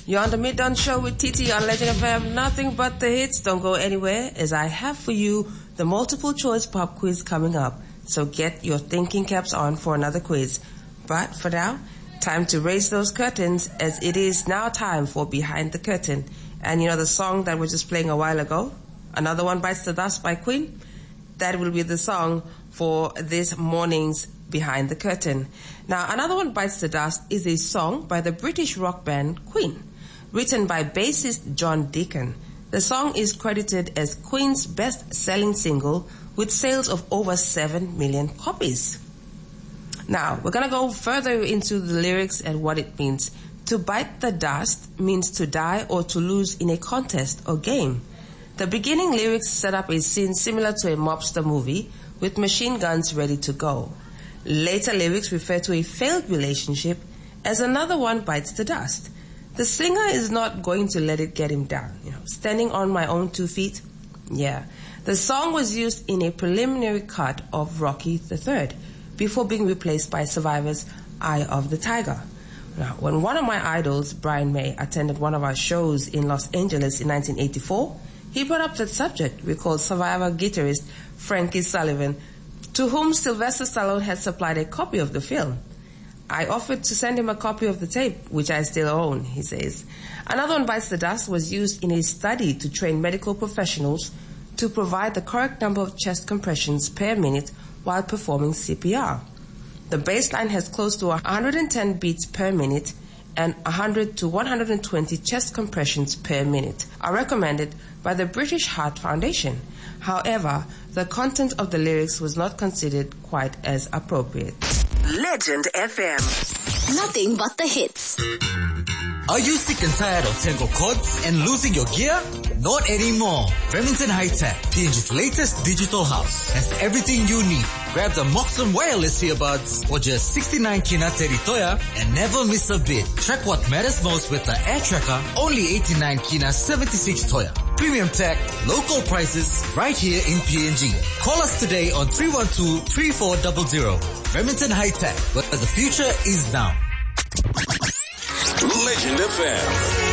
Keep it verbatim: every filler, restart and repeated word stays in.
You're on the Mid-Dawn Show with Titi on Legend F M. Nothing but the hits. Don't go anywhere, as I have for you the multiple choice pop quiz coming up. So get your thinking caps on for another quiz. But for now, time to raise those curtains, as it is now time for Behind the Curtain. And you know the song that was just playing a while ago? Another One Bites the Dust by Queen? That will be the song for this morning's Behind the Curtain. Now, Another One Bites the Dust is a song by the British rock band Queen, written by bassist John Deacon. The song is credited as Queen's best-selling single with sales of over seven million copies. Now, we're going to go further into the lyrics and what it means. To bite the dust means to die or to lose in a contest or game. The beginning lyrics set up a scene similar to a mobster movie with machine guns ready to go. Later lyrics refer to a failed relationship as another one bites the dust. The singer is not going to let it get him down. You know, standing on my own two feet. Yeah. The song was used in a preliminary cut of Rocky the Third before being replaced by Survivor's Eye of the Tiger. Now, when one of my idols, Brian May, attended one of our shows in Los Angeles in nineteen eighty-four, he brought up that subject, recalled Survivor guitarist Frankie Sullivan, to whom Sylvester Stallone had supplied a copy of the film. I offered to send him a copy of the tape, which I still own, he says. Another One Bites the Dust was used in a study to train medical professionals to provide the correct number of chest compressions per minute while performing C P R. The baseline has close to one hundred ten beats per minute, and one hundred to one hundred twenty chest compressions per minute are recommended by the British Heart Foundation. However, the content of the lyrics was not considered quite as appropriate. Legend F M. Nothing but the hits. Are you sick and tired of Tango cords and losing your gear? Not anymore. Remington High Tech, P N G's latest digital house, has everything you need. Grab the Moxon wireless earbuds for just sixty-nine kina Teri Toya and never miss a bit. Track what matters most with the Air Tracker, only eighty-nine kina seventy-six Toya. Premium tech, local prices, right here in P N G. Call us today on three one two, three four zero zero. Remington High Tech, where the future is now. Legend F M.